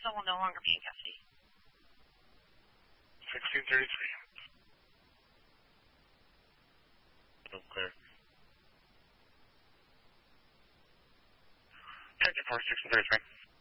vessel will no longer be in custody. 1633. Okay. Check it for 1633.